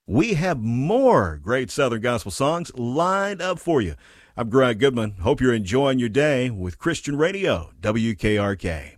We have more great Southern gospel songs lined up for you. I'm Greg Goodman. Hope you're enjoying your day with Christian Radio, WKRK.